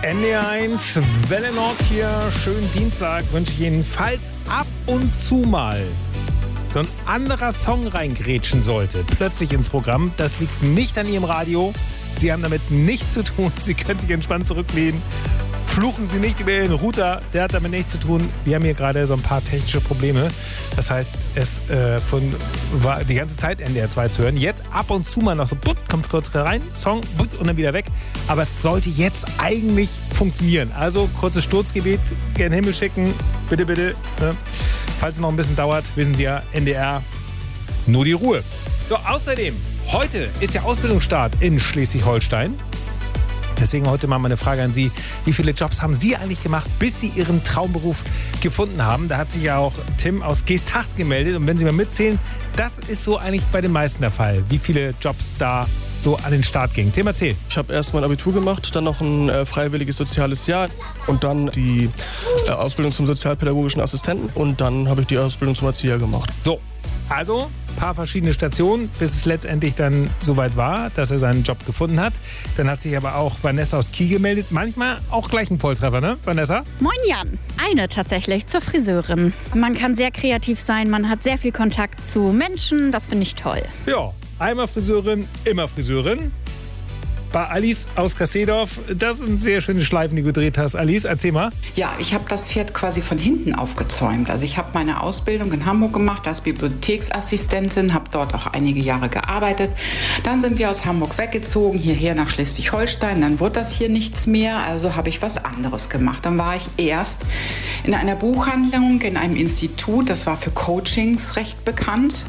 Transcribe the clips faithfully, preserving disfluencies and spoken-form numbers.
N D R eins, Welle Nord hier, schönen Dienstag wünsche ich Ihnen. Falls ab und zu mal so ein anderer Song reingrätschen sollte, plötzlich ins Programm, das liegt nicht an Ihrem Radio. Sie haben damit nichts zu tun. Sie können sich entspannt zurücklehnen. Fluchen Sie nicht über Ihren Router, der hat damit nichts zu tun. Wir haben hier gerade so ein paar technische Probleme. Das heißt, es äh, von, war die ganze Zeit N D R zwei zu hören. Jetzt ab und zu mal noch so, butt, kommt kurz rein, Song, butt, und dann wieder weg. Aber es sollte jetzt eigentlich funktionieren. Also kurzes Sturzgebet, gerne Himmel schicken, bitte, bitte. Ne? Falls es noch ein bisschen dauert, wissen Sie ja, N D R, nur die Ruhe. So, außerdem, heute ist ja Ausbildungsstart in Schleswig-Holstein. Deswegen heute mal meine Frage an Sie. Wie viele Jobs haben Sie eigentlich gemacht, bis Sie Ihren Traumberuf gefunden haben? Da hat sich ja auch Tim aus Geesthacht gemeldet. Und wenn Sie mal mitzählen, das ist so eigentlich bei den meisten der Fall. Wie viele Jobs da so an den Start gingen. Tim, erzähl. Ich habe erst mein Abitur gemacht, dann noch ein äh, freiwilliges soziales Jahr und dann die äh, Ausbildung zum sozialpädagogischen Assistenten und dann habe ich die Ausbildung zum Erzieher gemacht. So, also ein paar verschiedene Stationen, bis es letztendlich dann soweit war, dass er seinen Job gefunden hat. Dann hat sich aber auch Vanessa aus Kiel gemeldet. Manchmal auch gleich ein Volltreffer, ne, Vanessa? Moin Jan. Eine tatsächlich zur Friseurin. Man kann sehr kreativ sein, man hat sehr viel Kontakt zu Menschen, das finde ich toll. Ja, einmal Friseurin, immer Friseurin. Bei Alice aus Kassedorf, das sind sehr schöne Schleifen, die du gedreht hast. Alice, erzähl mal. Ja, ich habe das Pferd quasi von hinten aufgezäumt. Also ich habe meine Ausbildung in Hamburg gemacht als Bibliotheksassistentin, habe dort auch einige Jahre gearbeitet. Dann sind wir aus Hamburg weggezogen, hierher nach Schleswig-Holstein. Dann wurde das hier nichts mehr, also habe ich was anderes gemacht. Dann war ich erst in einer Buchhandlung, in einem Institut, das war für Coachings recht bekannt.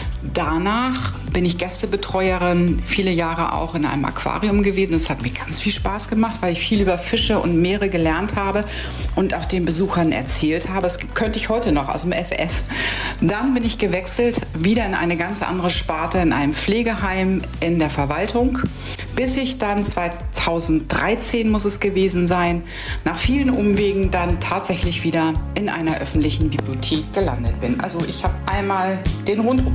Danach bin ich Gästebetreuerin, viele Jahre auch in einem Aquarium gewesen. Das hat mir ganz viel Spaß gemacht, weil ich viel über Fische und Meere gelernt habe und auch den Besuchern erzählt habe. Das könnte ich heute noch aus dem F F. Dann bin ich gewechselt, wieder in eine ganz andere Sparte, in einem Pflegeheim in der Verwaltung, bis ich dann zweitausenddreizehn muss es gewesen sein, nach vielen Umwegen dann tatsächlich wieder in einer öffentlichen Bibliothek gelandet bin. Also ich habe einmal den Rundum